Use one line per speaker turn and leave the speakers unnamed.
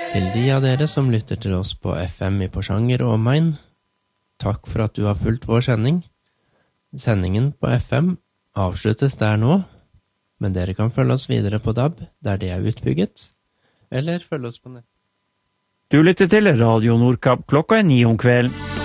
Til de av dere som lytter til oss på FM i Porsanger og omegn, takk for at du har fulgt vår sending. Sendingen på FM avsluttes der nå, men dere kan følge oss videre på DAB, der det er utbygget, eller følge oss på nett.
Du lytter til Radio Nordkapp, klokka 9 om kvelden.